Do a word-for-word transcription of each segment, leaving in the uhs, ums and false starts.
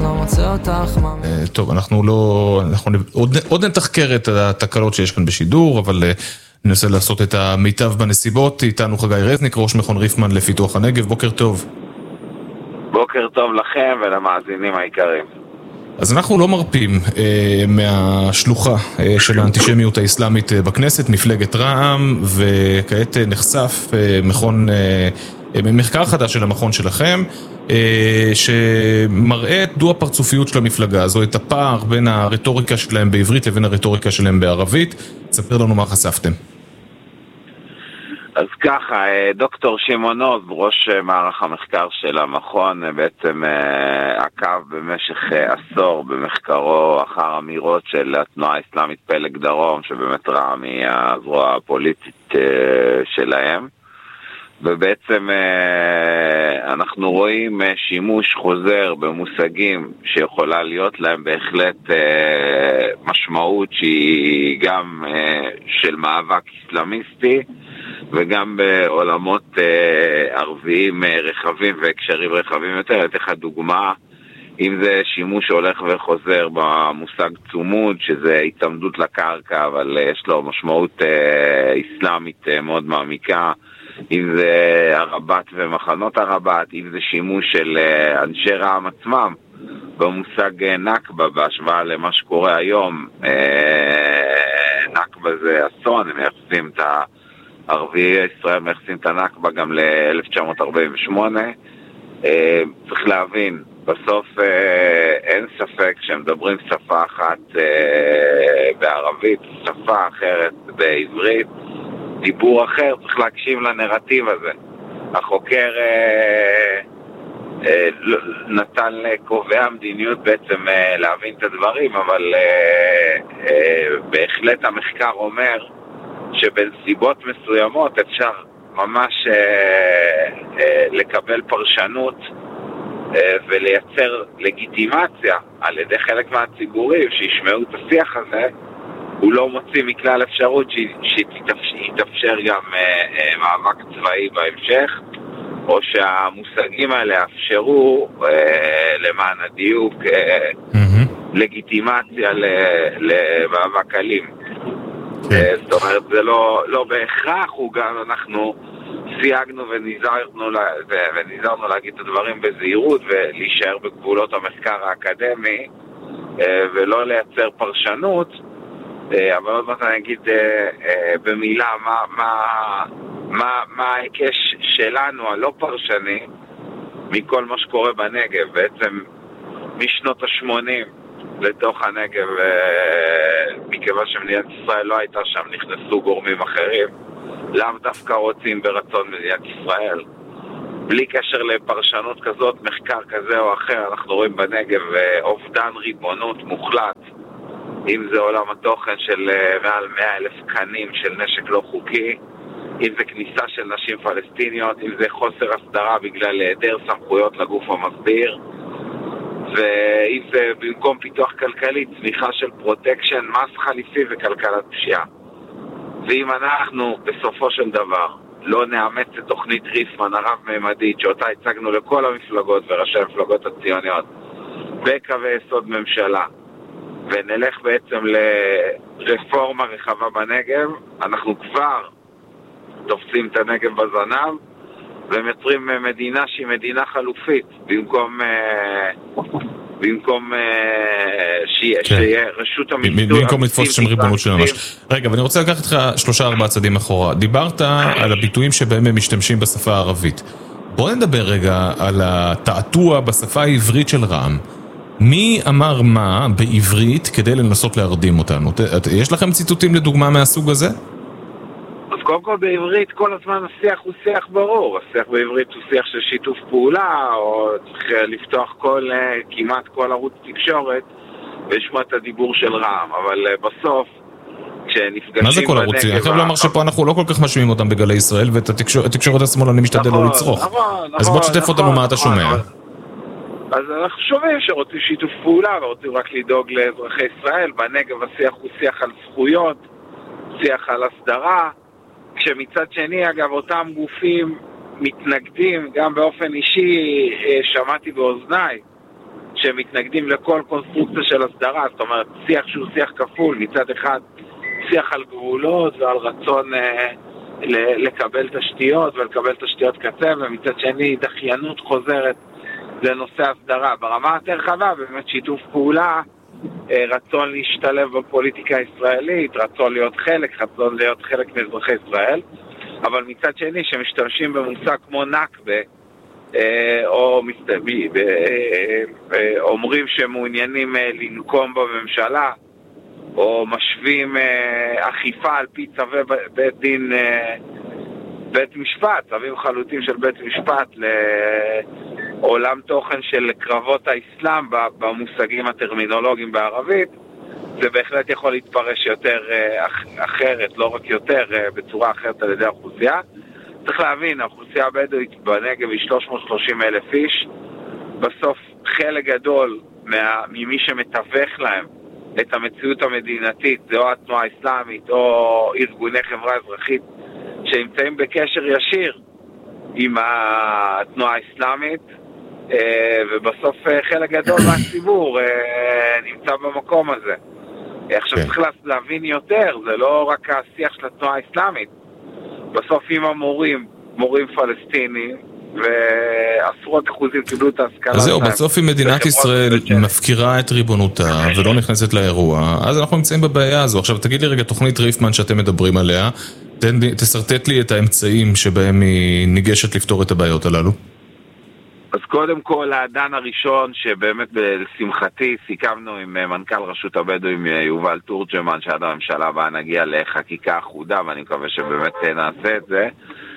לא מוצא אותך מה... טוב, אנחנו לא... אנחנו עוד, עוד נתחקר את התקלות שיש כאן בשידור, אבל ננסה לעשות את המיטב בנסיבות. איתנו חגי רזניק, ראש מכון ריפמן לפיתוח הנגב. בוקר טוב. בוקר טוב לכם ולמאזינים העיקריים. אז אנחנו לא מרפים אה, מהשלוחה אה, של האנטישמיות האסלאמית אה, בכנסת, מפלגת רע"מ, וכעת אה, נחשף אה, מכון, אה, אה, מחקר חדש של המכון שלכם, אה, שמראה את דו הפרצופיות של המפלגה הזו, את הפער בין הרטוריקה שלהם בעברית לבין הרטוריקה שלהם בערבית. תספר לנו מה חשפתם. אז ככה, דוקטור שמעון עוז, ראש מערך המחקר של המכון, בעצם עקב במשך עשור במחקרו אחר אמירות של התנועה האסלאמית פלג דרום, שבאמת רע"מ היא הזרוע הפוליטית שלהם. ובעצם אנחנו רואים שימוש חוזר במושגים שיכולה להיות להם בהחלט משמעות שהיא גם של מאבק אסלאמיסטי, וגם בעולמות אה, ערביים אה, רחבים והקשרים רחבים יותר. אתן לך דוגמה, אם זה שימוש הולך וחוזר במושג צומוד, שזה התעמדות לקרקע, אבל אה, יש לו משמעות אה, אסלאמית אה, מאוד מעמיקה, אם זה הרב"ט ומחנות הרב"ט, אם זה שימוש של אה, אנשי רע"מ עצמם במושג אה, נכבה, בהשוואה למה שקורה היום. אה, נכבה זה אסון, הם מייחסים את ה... ערביי ישראל מייחסים את הנכבה גם ל-אלף תשע מאות ארבעים ושמונה. אה, צריך להבין, בסוף אה, אין ספק שמדברים שפה אחת אה, בערבית, שפה אחרת בעברית, דיבור אחר, צריך להקשיב לנרטיב הזה. החוקר אה, אה, נתן לקובעי המדיניות בעצם אה, להבין את הדברים, אבל אה, אה, בהחלט המחקר אומר שבנסיבות מסוימות אפשר ממש אה, אה, לקבל פרשנות אה, ולייצר לגיטימציה על ידי חלק מהציבורים שישמעו את השיח הזה. הוא לא מוציא מכלל אפשרות שיתאפשר גם אה, אה, מאבק צבאי בהמשך, או שהמושגים האלה אפשרו אה, למען הדיוק אה, mm-hmm. לגיטימציה למאבק אלים. זאת אומרת, זה לא, לא בהכרח, הוא גם אנחנו סייגנו ונזהרנו, ונזהרנו להגיד את הדברים בזהירות ולהישאר בגבולות המחקר האקדמי ולא לייצר פרשנות. אבל עוד מעט אני אגיד במילה מה, מה, מה, מה ההיקש שלנו הלא פרשני מכל מה שקורה בנגב. בעצם משנות ה-שמונים לתוך הנגב, מכיוון שמדינת ישראל לא הייתה שם, נכנסו גורמים אחרים, לאו דווקא רוצים ברצון מדינת ישראל. בלי קשר לפרשנות כזאת, מחקר כזה או אחר, אנחנו רואים בנגב אובדן ריבונות מוחלט, אם זה עולם התוכן של מעל מאה אלף קנים של נשק לא חוקי, אם זה כניסה של נשים פלסטיניות, אם זה חוסר הסדרה בגלל היעדר סמכויות לגוף המסדיר, ואם זה במקום פיתוח כלכלי, צמיחה של פרוטקשן, מס חליפי וכלכלת פשיעה. ואם אנחנו בסופו של דבר לא נאמץ את תוכנית ריפמן הרב-ממדית שאותה הצגנו לכל המפלגות וראשי המפלגות הציוניות בקווי יסוד ממשלה, ונלך בעצם לרפורמה רחבה בנגב, אנחנו כבר תופסים את הנגב בזנב ומייצרים מדינה שהיא מדינה חלופית, במקום במקום שיהיה רשות המיסוי, במקום לתפוס שם ריבונות של ממש. רגע, ואני רוצה לקחת לך שלושה ארבעה צעדים אחורה. דיברת על הביטויים שבהם הם משתמשים בשפה הערבית. בוא נדבר רגע על התעתוע בשפה העברית של רע"מ. מי אמר מה בעברית כדי לנסות להרדים אותנו? יש לכם ציטוטים לדוגמה מהסוג הזה? אז קודם כל בעברית כל הזמן השיח הוא שיח ברור. השיח בעברית הוא שיח של שיתוף פעולה, או צריך לפתוח כל, כמעט כל ערוץ תקשורת ולשמוע את הדיבור של רע"מ. אבל בסוף, כשנפגשים... מה זה כל ערוצים? אני חייב לומר שפה אנחנו לא כל כך משמיעים אותם בגלי ישראל, ואת התקשורת השמאל אני משתדל לא לצרוך. אז בוא תשתף אותנו מה אתה שומע. אז אנחנו שומעים שרוצים שיתוף פעולה ורוצים רק לדאוג לאזרחי ישראל. בנגב השיח הוא שיח על זכויות, שיח על הסדרה, כשמצד שני אגב אותם גופים מתנגדים, גם באופן אישי שמעתי באוזניי שמתנגדים לכל קונסטרוקציה של הסדרה, זאת אומרת, שיח שהוא שיח כפול, מצד אחד שיח על גבולות ועל רצון אה, לקבל תשתיות ולקבל תשתיות קצה, ומצד שני דחיינות חוזרת לנושא הסדרה. ברמה יותר רחבה, באמת שיתוף פעולה, אה, רצון להשתלב בפוליטיקה הישראלית, רצון להיות חלק, רצון להיות חלק מאזרחי ישראל, אבל מצד שני שמשתמשים במושג כמו נקבה, או אומרים שהם מעוניינים לנקום בממשלה, או משווים אכיפה על פי צווי בית דין, בית משפט, צווים חלוטים של בית משפט לעולם תוכן של קרבות האסלאם במושגים הטרמינולוגיים בערבית, זה בהחלט יכול להתפרש יותר אחרת, לא רק יותר, בצורה אחרת על ידי האוכלוסייה. צריך להבין, האוכלוסייה הבדואית בנגב היא שלוש מאות ושלושים אלף איש, בסוף חלק גדול ממי שמתווך להם את המציאות המדינתית, זה או התנועה האסלאמית או ארגוני חברה אזרחית שנמצאים בקשר ישיר עם התנועה האסלאמית, ובסוף חלק גדול מהציבור נמצא במקום הזה. עכשיו צריך להבין יותר, זה לא רק השיח של התנועה האסלאמית, בסוף עם המורים, מורים פלסטינים, ועשרות אחוזים קיבלו את ההשכלה. אז זהו, בסוף אם מדינת ישראל מפקירה את ריבונותה ולא נכנסת לאירוע, אז אנחנו נמצאים בבעיה הזו. עכשיו תגיד לי רגע, תוכנית ריפמן שאתם מדברים עליה, תסרטט לי את האמצעים שבהם היא ניגשת לפתור את הבעיות הללו. אז קודם כל, האדן הראשון שבאמת לשמחתי סיכמנו עם מנכ"ל רשות הבדואים יובל תורג'מן, שעד הממשלה הבאה נגיע לחקיקה אחודה, ואני מקווה שבאמת נעשה את זה,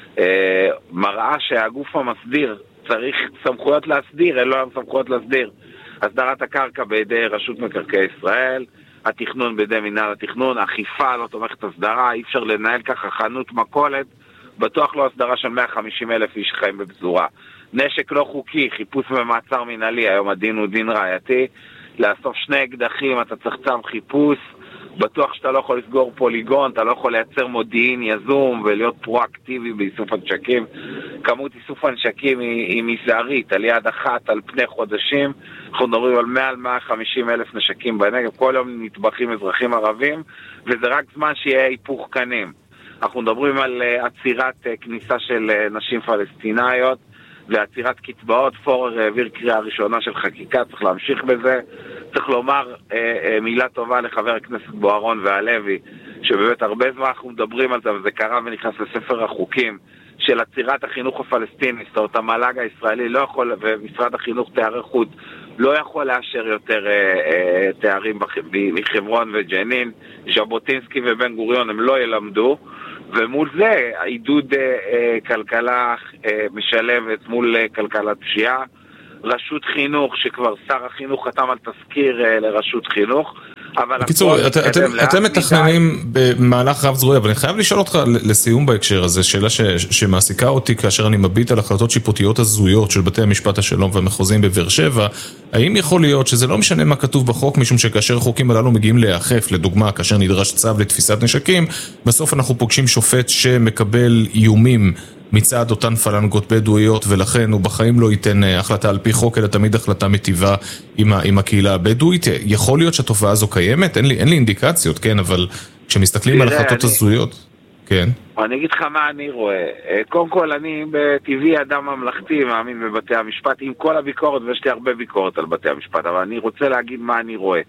מראה שהגוף המסדיר צריך סמכויות להסדיר, אין לו סמכויות להסדיר. הסדרת הקרקע בידי רשות מקרקעי ישראל, התכנון בידי מינהל התכנון, אכיפה לא תומכת הסדרה, אי אפשר לנהל ככה חנות מכולת, בטוח לא הסדרה של מאה וחמישים אלף איש חיים בפזורה. נשק לא חוקי, חיפוש במעצר מנהלי, היום הדין הוא דין ראייתי, לאסוף שני אקדחים, אתה צריך צו חיפוש, בטוח שאתה לא יכול לסגור פוליגון, אתה לא יכול לייצר מודיעין יזום ולהיות פרואקטיבי באיסוף הנשקים. כמות איסוף הנשקים היא, היא מזערית, על יד אחת על פני חודשים, אנחנו מדברים על מעל מאה וחמישים אלף נשקים בנגב, כל יום נטבחים אזרחים ערבים, וזה רק זמן שיהיה היפוך קנים. אנחנו מדברים על עצירת כניסה של נשים פלסטינאיות, ועצירת קצבאות. פורר העביר קריאה ראשונה של חקיקה, צריך להמשיך בזה. צריך לומר אה, אה, מילה טובה לחבר הכנסת בוארון והלוי, שבאמת הרבה זמן אנחנו מדברים על זה, וזה קרה ונכנס לספר החוקים של עצירת החינוך הפלסטיני. זאת אומרת, המל"ג הישראלי לא יכול, ומשרד החינוך תארי חוץ לא יכול לאשר יותר אה, אה, תארים בחברון וג'נין. ז'בוטינסקי ובן גוריון הם לא ילמדו, ומול זה עידוד אה, אה, כלכלה אה, משלבת מול אה, כלכלת פשיעה. רשות חינוך, שכבר שר החינוך חתם על תזכיר אה, לרשות חינוך. בקיצור, את, אתם, אתם מתכננים במהלך רב זרועי, אבל אני חייב לשאול אותך לסיום בהקשר הזה, שאלה ש, שמעסיקה אותי כאשר אני מביט על החלטות שיפוטיות הזויות של בתי המשפט השלום והמחוזיים בבאר שבע. האם יכול להיות שזה לא משנה מה כתוב בחוק, משום שכאשר החוקים הללו מגיעים להיאכף, לדוגמה, כאשר נדרש צו לתפיסת נשקים, בסוף אנחנו פוגשים שופט שמקבל איומים מצד אותן פלנגות בדואיות, ולכן הוא בחיים לא ייתן החלטה על פי חוק, אלא תמיד החלטה מטיבה עם, עם הקהילה הבדואית. יכול להיות שהתופעה הזו קיימת? אין לי, אין לי אינדיקציות, כן, אבל כשמסתכלים על החלטות הזויות, כן. אני אגיד לך מה אני רואה. קודם כל, אני בטבעי אדם ממלכתי, מאמין בבתי המשפט, עם כל הביקורת, ויש לי הרבה ביקורת על בתי המשפט, אבל אני רוצה להגיד מה אני רואה.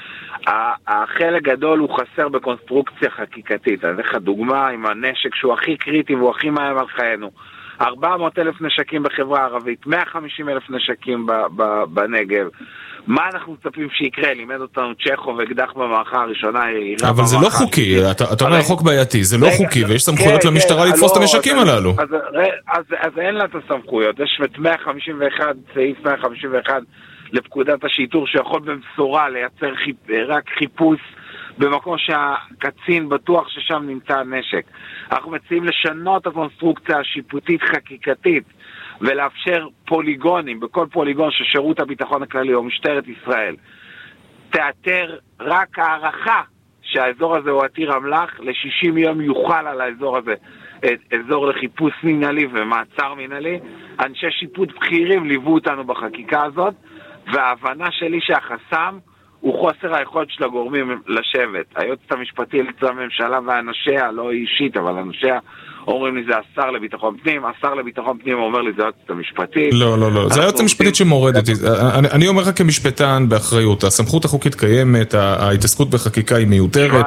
החלק גדול הוא חסר בקונסטרוקציה חקיקתית. אני אתן לך דוגמה עם הנשק שהוא הכי קריטי והוא הכי מאיים על חיינו. ארבע מאות אלף נשקים בחברה הערבית, מאה וחמישים אלף נשקים בנגב. מה אנחנו מצפים שיקרה? לימד אותנו צ'כו ואקדח במערכה הראשונה. אבל זה לא חוקי, אתה אומר חוק בעייתי, זה לא חוקי, ויש סמכויות למשטרה לתפוס את הנשקים הללו. אז אין לה את הסמכויות, יש את מאה חמישים ואחת, סעיף מאה חמישים ואחת לפקודת השיטור, שיכול במשורה לייצר חיפ... רק חיפוש במקום שהקצין בטוח ששם נמצא הנשק. אנחנו מציעים לשנות את הקונסטרוקציה השיפוטית חקיקתית ולאפשר פוליגונים, בכל פוליגון ששירות הביטחון הכללי או משטרת ישראל תאתר רק הערכה שהאזור הזה הוא עתיר אמל"ח, ל-שישים יום יוכל על האזור הזה אזור לחיפוש מנהלי ומעצר מנהלי. אנשי שיפוט בכירים ליוו אותנו בחקיקה הזאת, וההבנה שלי שהחסם הוא חוסר היכולת של הגורמים לשבת. היועצת המשפטית לממשלה ואנשיה, לא אישית, אבל אנשיה, אומרים לי זה השר לביטחון פנים, השר לביטחון פנים אומר לי זה היועצת המשפטית. לא, לא, לא, זה היועצת המשפטית שמורדת. אני אומר לך כמשפטן באחריות, הסמכות החוקית קיימת, ההתעסקות בחקיקה היא מיותרת.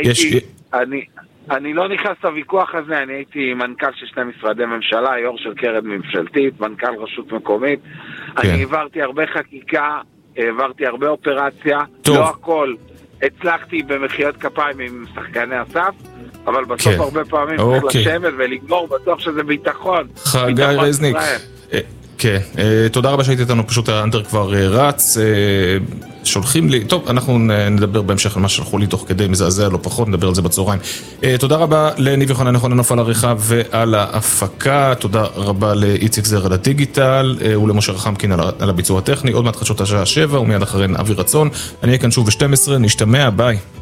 אני לא נכנס לוויכוח הזה, אני הייתי מנכ"ל של שני משרדי ממשלה, יו"ר של קרן ממשלתית, מנכ"ל רשות מקומית, אני העברתי הרבה חקיקה, העברתי הרבה אופרציה, לא הכל הצלחתי במחיאות כפיים עם שחקני הסף, אבל בסוף הרבה פעמים צריך לשבת ולגמור, בטוח שזה ביטחון. חגי רזניק, כן, תודה רבה שהייתי איתנו, פשוט האנדר כבר רץ, שולחים לי, טוב, אנחנו נדבר בהמשך על מה שלחו לי תוך כדי מזעזע, לא פחות, נדבר על זה בצהריים. תודה רבה לניב יוחנן נכוננוף על העריכה ועל ההפקה, תודה רבה לאיציק זר על הדיגיטל, ולמשה רחמקין על הביצוע הטכני, עוד מעט חדשות השעה שבע, ומיד אחריהן אבי רצון. אני אהיה כאן שוב ב-שתים עשרה, נשתמע, ביי.